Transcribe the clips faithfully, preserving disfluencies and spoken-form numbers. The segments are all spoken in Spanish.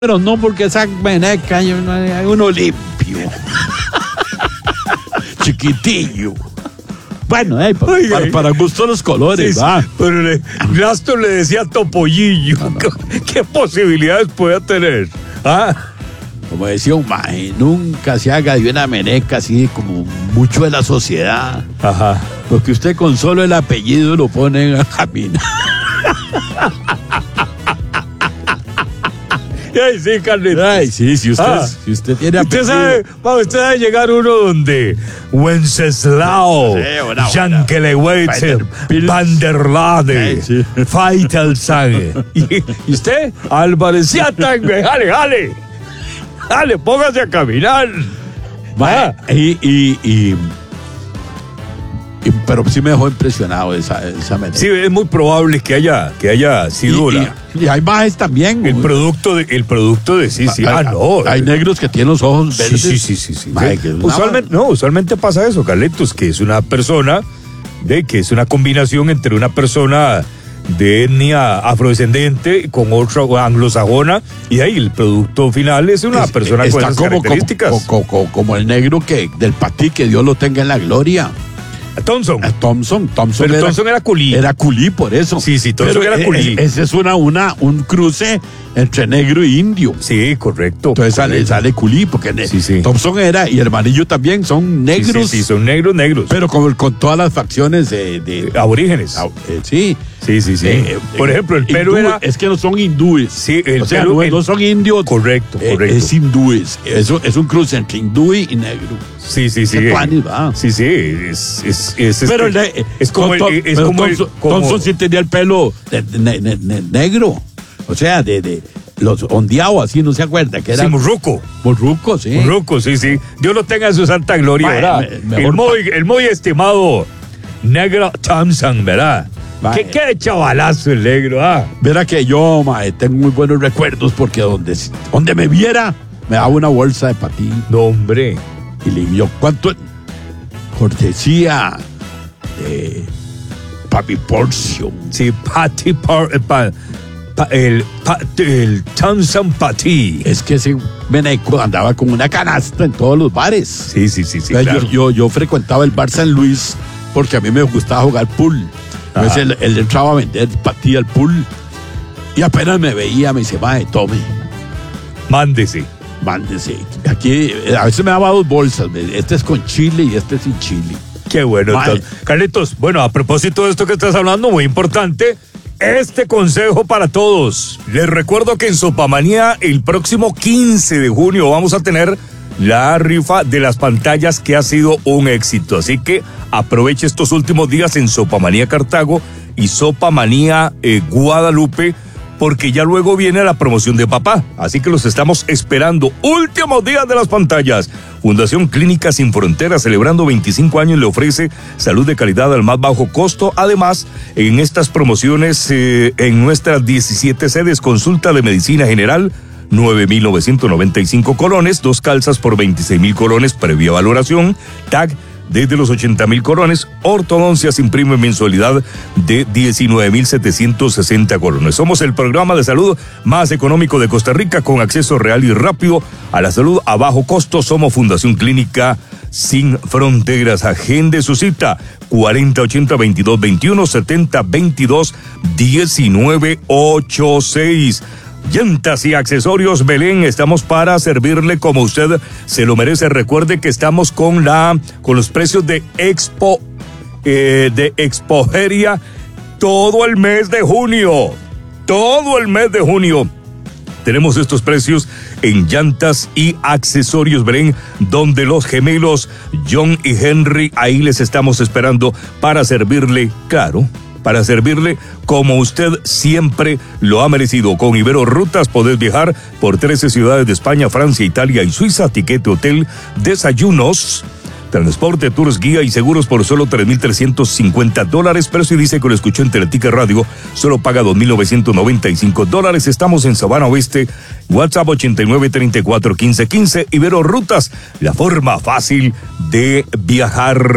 Pero no porque esa meneca hay uno limpio. Chiquitillo. Bueno, eh, para, para, para gusto los colores, sí, va. Sí, pero le, Glaston le decía topollillo. No, no. ¿Qué, ¿Qué posibilidades puede tener? ¿Ah? Como decía un maje, nunca se haga de una meneca así como mucho de la sociedad. Ajá. Porque usted con solo el apellido lo pone a caminar. Ay, sí, Carlitos. Ay, sí, si usted, ah, si usted tiene apellido. Usted sabe, va, usted sabe llegar uno donde Wenceslao, sí, Jankelewitz, Van der Lade, sí. Feitelsang. ¿Y, ¿Y usted? Álvarez Yatang, jale, jale. Dale, póngase a caminar. Va, y, y, y, y, pero sí me dejó impresionado esa, esa meneca. Sí, es muy probable que haya, que haya sido y, la... Y, y hay majes también. El producto de, el producto de, sí, sí. Hay, ah, no. Hay negros que tienen los ojos verdes. Sí, sí, sí, sí. sí. Maje, que usualmente, no, usualmente pasa eso, Carlitos, que es una persona, de que es una combinación entre una persona de etnia afrodescendente con otra anglosajona, y ahí el producto final es una es, persona con esas como, características. Como, como, como el negro que del Patí, que Dios lo tenga en la gloria. Thompson. A Thompson. Thompson Pero era, Thompson era culí. Era culí, por eso. Sí, sí, Thompson Pero era culí. Ese es una, una, un cruce entre negro y indio. Sí, correcto. Entonces correcto. Sale, sale culí, porque sí, sí. Thompson era, y Hermanillo también, son negros. Sí, sí, sí son negros, negros. Pero con, con todas las facciones de... de aborígenes. Eh, sí. Sí, sí, sí. Eh, por eh, ejemplo, el pelo hindú, era... Es que no son hindúes. Sí, el o sea, pelo, no, el... no son indios. Correcto, correcto. Eh, es hindúes. Eso es un cruce entre hindú y negro. Sí, sí, sí. Eh, panis, va. Sí, sí. Es, es, es, pero este, el, es como... Tom, el, es como, Thompson, el, como... Thompson sí tenía el pelo de, de, de, de, de negro. O sea, de... de los ondeados, así, no se acuerda que era. Sí, Murruco. Murruco, sí. Murruco, sí, sí. Dios lo tenga en su santa gloria, Vaya, ¿verdad? Me, el, muy, el muy estimado negro Thompson, ¿verdad? ¿Qué, ¿Qué chavalazo el negro, ah? Verá que yo, mae, tengo muy buenos recuerdos porque donde, donde me viera, me daba una bolsa de patín. No, hombre. Y le digo, ¿cuánto? Cortesía de Papi Porcio. Sí, Patty Por... Pa, pa, el, pa, el Thompson Patty. Es que ese meneco andaba con una canasta en todos los bares. Sí, sí, sí, sí. Claro. Yo, yo, yo frecuentaba el bar San Luis porque a mí me gustaba jugar pool. Entonces él, él entraba a vender patí al pool y apenas me veía, me dice, mae, tome. Mándese. Mándese. Aquí, a veces me daba dos bolsas. Este es con chile y este sin chile. Qué bueno. Entonces, Carlitos, bueno, a propósito de esto que estás hablando, muy importante, este consejo para todos. Les recuerdo que en Sopamanía el próximo quince de junio vamos a tener la rifa de las pantallas, que ha sido un éxito. Así que aproveche estos últimos días en Sopamanía Cartago y Sopamanía eh, Guadalupe, porque ya luego viene la promoción de papá. Así que los estamos esperando. Últimos días de las pantallas. Fundación Clínica Sin Fronteras, celebrando veinticinco años, le ofrece salud de calidad al más bajo costo. Además, en estas promociones, eh, en nuestras diecisiete sedes, consulta de medicina general, nueve mil novecientos noventa y cinco colones, dos calzas por veintiséis mil colones, previa valoración, T A C desde los ochenta mil colones, ortodoncia sin prima en mensualidad de diecinueve mil setecientos sesenta colones. Somos el programa de salud más económico de Costa Rica, con acceso real y rápido a la salud a bajo costo. Somos Fundación Clínica Sin Fronteras. Agende su cita cuarenta ochenta veintidós veintiuno, setenta veintidós diecinueve ochenta y seis. Llantas y accesorios Belén, estamos para servirle como usted se lo merece. Recuerde que estamos con la con los precios de Expo eh, de Expoferia todo el mes de junio. Todo el mes de junio tenemos estos precios en llantas y accesorios Belén, donde los gemelos John y Henry, ahí les estamos esperando para servirle, claro, para servirle como usted siempre lo ha merecido. Con Ibero Rutas podés viajar por trece ciudades de España, Francia, Italia y Suiza. Tiquete, hotel, desayunos, transporte, tours, guía y seguros por solo tres mil trescientos cincuenta dólares. Pero si dice que lo escuchó en Teletica Radio, solo paga dos mil novecientos noventa y cinco dólares. Estamos en Sabana Oeste. WhatsApp ochenta y nueve treinta y cuatro quince quince. Ibero Rutas, la forma fácil de viajar.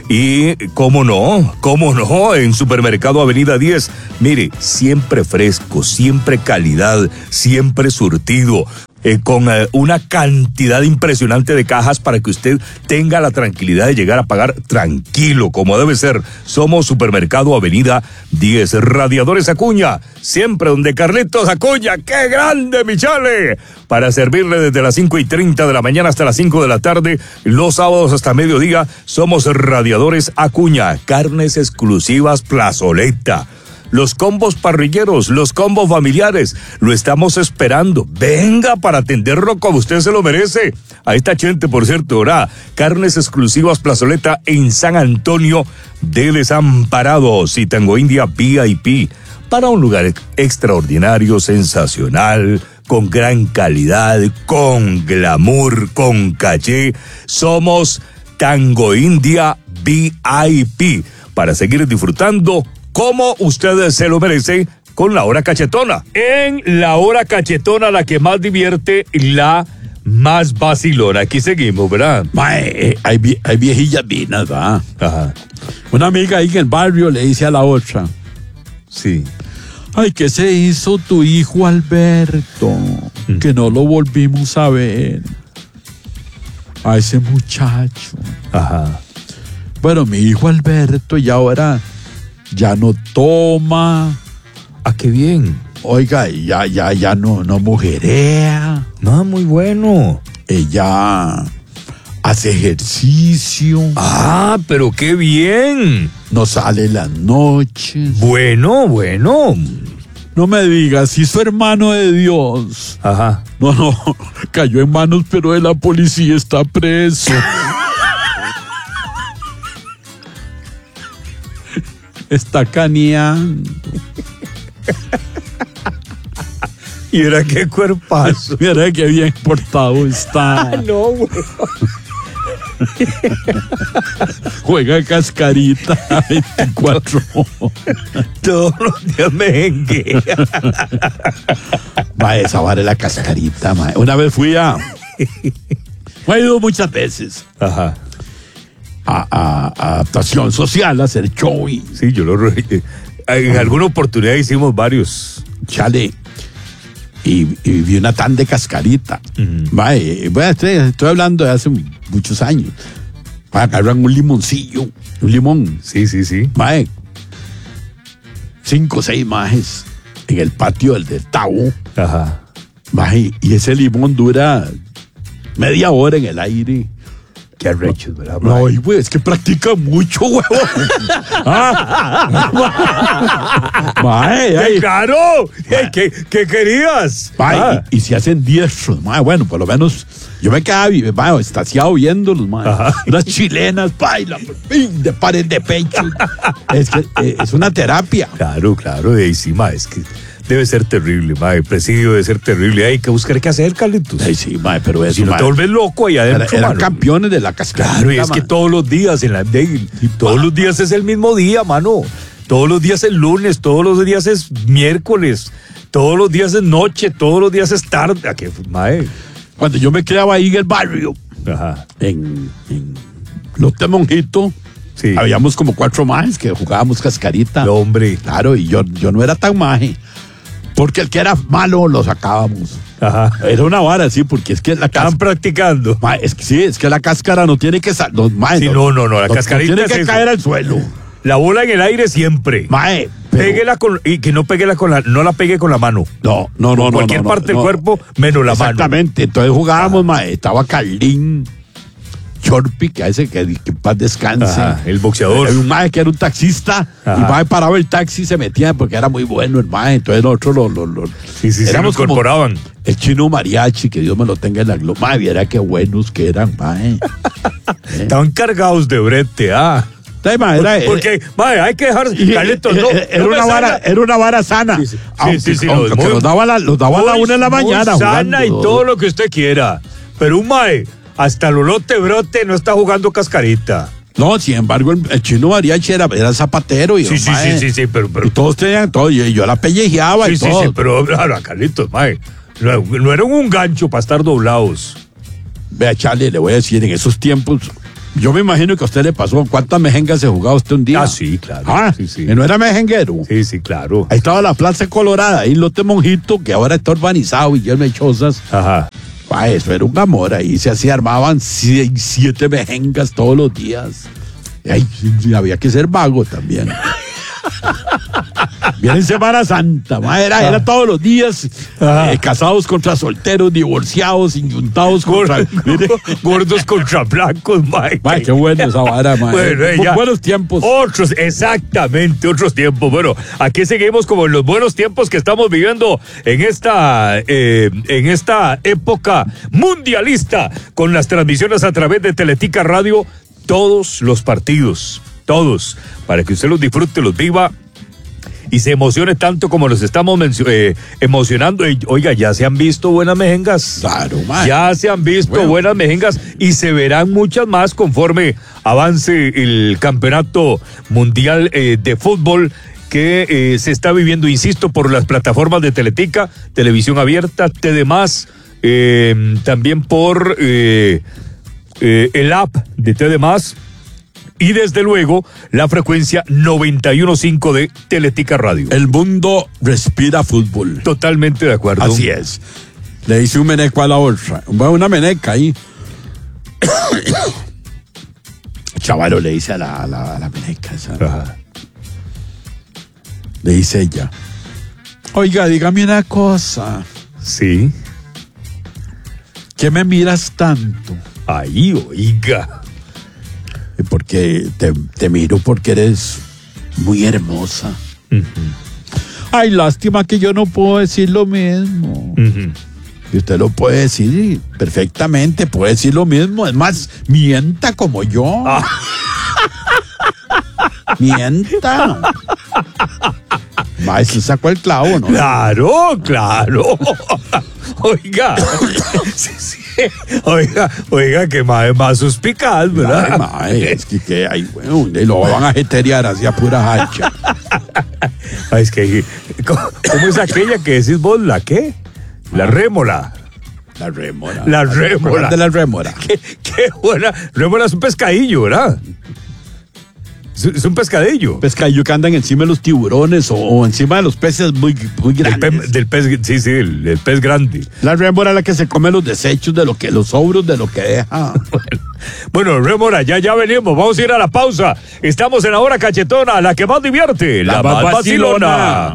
Y cómo no, cómo no, en Supermercado Avenida diez, mire, siempre fresco, siempre calidad, siempre surtido. Eh, con eh, una cantidad impresionante de cajas para que usted tenga la tranquilidad de llegar a pagar tranquilo, como debe ser. Somos Supermercado Avenida diez, Radiadores Acuña, siempre donde Carlitos Acuña. ¡Qué grande, mi chale! Para servirle desde las cinco y treinta de la mañana hasta las cinco de la tarde, los sábados hasta mediodía, somos Radiadores Acuña, carnes exclusivas Plazoleta. Los combos parrilleros, los combos familiares, lo estamos esperando. Venga para atenderlo como usted se lo merece. A esta gente, por cierto, ¿verdad? Carnes exclusivas Plazoleta en San Antonio de Desamparados y Tango India V I P. Para un lugar extraordinario, sensacional, con gran calidad, con glamour, con caché. Somos Tango India V I P. Para seguir disfrutando como usted se lo merece con la hora cachetona. En la hora cachetona, la que más divierte, la más vacilona. Aquí seguimos, ¿verdad? Mae, eh, hay, vie- hay viejillas dinas, ¿verdad? Ajá. Una amiga ahí en el barrio le dice a la otra, Sí. ay, ¿qué se hizo tu hijo Alberto? Mm. Que no lo volvimos a ver. A ese muchacho. Ajá. Bueno, mi hijo Alberto ya ahora ya no toma. Ah, qué bien. Oiga, ya, ya, ya no, no mujerea. No, muy bueno. Ella hace ejercicio. Ah, pero qué bien. No sale en las noches. Bueno, bueno. No me digas, hizo hermano de Dios. Ajá. No, no, cayó en manos, pero de la policía, está preso. Está caneando. Y era qué cuerpazo. Mira qué bien portado está. No, güey. Juega cascarita veinticuatro horas. Todos los días merengue. Va, esa vara es la cascarita, mae. Una vez fui a... Me he ido muchas veces Ajá. a, a- a adaptación social, a hacer show y... Sí, yo lo... re- En alguna oportunidad hicimos varios. Chale. Y, y vi una tan de cascarita. Ujú. Va, eh, bueno, estoy, estoy hablando de hace muchos años. Va, agarran un limoncillo, un limón. Sí, sí, sí. Va, eh, cinco o seis majes en el patio del, del Tabo. Ajá. Va, y, y ese limón dura media hora en el aire. Qué arrechos, ¿verdad? No, y güey, es que practica mucho, huevo. ah. Mae, ¡Qué ay. caro! Ey, ¿Qué, qué querías? Mae, Ah. y, y se hacen diestros, mae. Bueno, por lo menos yo me quedaba vi- mae, estaciado viéndolos, mae. Ajá. Unas chilenas, baila, pin, de pared de pecho. Es que eh, es una terapia. Claro, claro, de encima, es que debe ser terrible, mae. El presidio debe ser terrible. Hay que buscar qué hacer, Carlitos. Ay, sí, mae, pero eso, Si no mae, te vuelves loco ahí era- adentro, eran mano. campeones de la cascarita. Claro, y es que mae. todos los días en la de- todos los días es el mismo día, mano. Todos los días es lunes, todos los días es miércoles, todos los días es noche, todos los días es tarde. ¿A qué, mae? Cuando yo me quedaba ahí en el barrio, Ajá. en, en Lote Monjito, Sí. habíamos como cuatro majes que jugábamos cascarita. No, hombre. Claro, y yo, yo no era tan maje. Porque el que era malo lo sacábamos. Ajá. Era una vara, sí, porque es que la Están cáscara. practicando. Es que sí, es que la cáscara no tiene que salir. No, mae, Sí, no, no, no, la cascarita tiene es que eso. caer al suelo. La bola en el aire siempre. Mae, pero- Péguela con, y que no pegue con la, no la pegue con la mano. No, no, no, Con no. cualquier no, no, parte del no. cuerpo, menos la mano. Exactamente. Entonces jugábamos, mae. Estaba Carlín, Chorpi, que a ese que, que en paz descanse. Ajá, el boxeador. Había un mae que era un taxista. Ajá. Y mae paraba el taxi y se metía porque era muy bueno el mae. Entonces nosotros lo. lo, lo Sí, sí, sí, lo éramos como incorporaban. El chino mariachi, que Dios me lo tenga en la gloria. Mae, viera qué buenos que eran, mae. Estaban cargados de brete, ah. Entonces, mae, era, Porque, mae, hay que dejar, y- Carlitos, no. era, no me una vara, salga. era una vara sana. Sí, sí. Sí, Aunque, sí, sí, no, aunque muy- los daba a la, los daba a la Muy- una de la muy mañana. sana y jugando. todo lo que usted quiera. Pero un mae, hasta Lolote Brote no está jugando cascarita. No, sin embargo, el, el chino mariachi era, era zapatero. Y, Sí, sí, mae, sí, sí, sí, pero, pero y todos tenían todo. Y yo la pellejeaba sí, y sí, todo. sí, pero claro, Carlitos, mae, no, no era un gancho para estar doblados. Vea, Charlie, le voy a decir, en esos tiempos Yo me imagino que a usted le pasó. ¿Cuántas mejengas se jugaba usted un día? Ah, sí, claro. Ah, sí, sí. ¿que no era mejenguero? Sí, sí, claro. Ahí estaba la Plaza Colorada, ahí Lote Monjito, que ahora está urbanizado y lleno de chozas. Ajá. Ah, eso era un amor, ahí se hacía, armaban seis, siete mejengas todos los días. Y ahí había que ser vago también. Viene Semana Santa, ma, era, era todos los días, eh, casados contra solteros, divorciados, inyuntados contra... Gordos contra blancos, Mike. Ay, qué bueno esa vara, ma. Bueno, eh, ella- buenos tiempos. Otros, exactamente, otros tiempos. Bueno, aquí seguimos como en los buenos tiempos que estamos viviendo en esta, eh, en esta época mundialista, con las transmisiones a través de Teletica Radio, todos los partidos, todos, para que usted los disfrute, los viva y se emocione tanto como nos estamos mencio- eh, emocionando. Eh, Oiga, ya se han visto buenas mejengas. Claro, ma. Ya se han visto Bueno. buenas mejengas y se verán muchas más conforme avance el campeonato mundial eh, de fútbol que eh, se está viviendo, insisto, por las plataformas de Teletica, Televisión Abierta, T D más, eh, también por eh, eh, el app de T D más. Y desde luego, la frecuencia noventa y uno punto cinco de Teletica Radio. El mundo respira fútbol. Totalmente de acuerdo. Así es. Le hice un meneco a la otra. Bueno, una meneca ahí. Chavalo le dice a la, a la, a la meneca esa. Ajá. Le dice ella. Oiga, dígame una cosa. Sí. ¿Qué me miras tanto? Ahí, oiga. Porque te, te miro porque eres muy hermosa. Uh-huh. Ay, lástima que yo no puedo decir lo mismo. Uh-huh. Y usted lo puede decir perfectamente, puede decir lo mismo. Es más, mienta como yo. Ah. Mienta. Maestro sacó el clavo, ¿no? Claro, claro. Oiga. Sí, sí. Oiga, oiga, que más, más suspicaz, ¿verdad? Ay, mae, es que, que ay, bueno, y lo van a jeterear así a pura hacha. Ay, es que, ¿cómo, cómo es aquella que decís vos? ¿La qué? La rémora. La rémora. La rémora. De la rémora. Qué, qué buena. Rémora es un pescadillo, ¿verdad? Es, es un pescadillo. Pescadillo que andan encima de los tiburones o, o encima de los peces muy, muy Del, grandes. pe- del pez, sí, sí, el, el pez grande. La rémora es la que se come los desechos de lo que, los sobros de lo que deja. Bueno, rémora, ya, ya venimos. Vamos a ir a la pausa. Estamos en la hora cachetona, la que más divierte, la, La más más vacilona.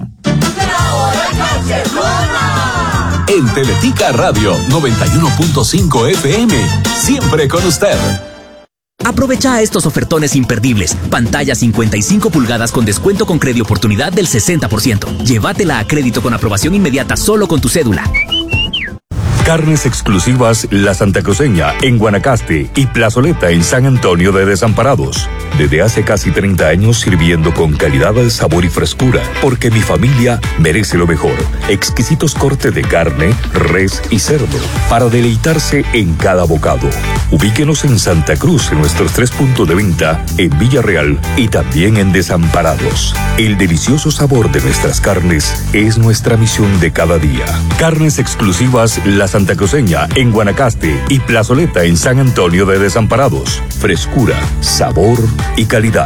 vacilona. En Teletica Radio noventa y uno punto cinco F M, siempre con usted. Aprovecha estos ofertones imperdibles. Pantalla cincuenta y cinco pulgadas con descuento con crédito oportunidad del sesenta por ciento. Llévatela a crédito con aprobación inmediata solo con tu cédula. Carnes exclusivas La Santa Cruceña en Guanacaste y Plazoleta en San Antonio de Desamparados. Desde hace casi treinta años sirviendo con calidad, sabor y frescura, porque mi familia merece lo mejor. Exquisitos cortes de carne, res y cerdo para deleitarse en cada bocado. Ubíquenos en Santa Cruz en nuestros tres puntos de venta en Villarreal y también en Desamparados. El delicioso sabor de nuestras carnes es nuestra misión de cada día. Carnes exclusivas La Santa Cruceña en Guanacaste y Plazoleta en San Antonio de Desamparados. Frescura, sabor y calidad.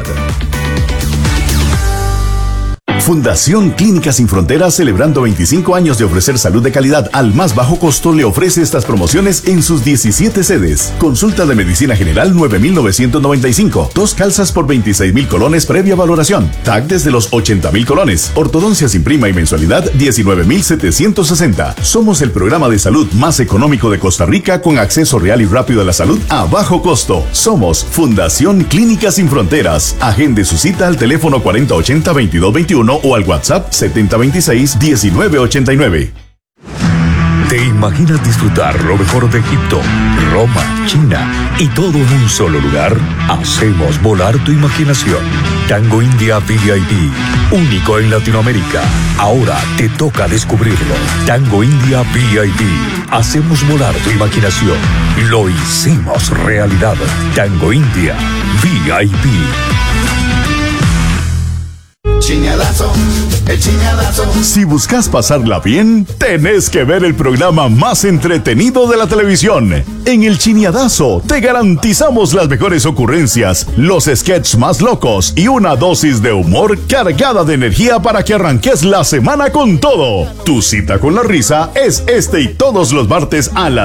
Fundación Clínicas Sin Fronteras, celebrando veinticinco años de ofrecer salud de calidad al más bajo costo, le ofrece estas promociones en sus diecisiete sedes. Consulta de medicina general nueve mil novecientos noventa y cinco. Dos calzas por veintiséis mil colones previa valoración. T A C desde los ochenta mil colones. Ortodoncia sin prima y mensualidad diecinueve mil setecientos sesenta. Somos el programa de salud más económico de Costa Rica con acceso real y rápido a la salud a bajo costo. Somos Fundación Clínicas Sin Fronteras. Agende su cita al teléfono cuarenta ochenta veintidós veintiuno o al WhatsApp setenta veintiséis diecinueve ochenta y nueve. ¿Te imaginas disfrutar lo mejor de Egipto, Roma, China y todo en un solo lugar? Hacemos volar tu imaginación. Tango India V I P, único en Latinoamérica. Ahora te toca descubrirlo. Tango India V I P. Hacemos volar tu imaginación. Lo hicimos realidad. Tango India V I P. Chiñadazo, el chiñadazo. Si buscas pasarla bien, tenés que ver el programa más entretenido de la televisión. En el Chiñadazo te garantizamos las mejores ocurrencias, los sketches más locos y una dosis de humor cargada de energía para que arranques la semana con todo. Tu cita con la risa es este y todos los martes a las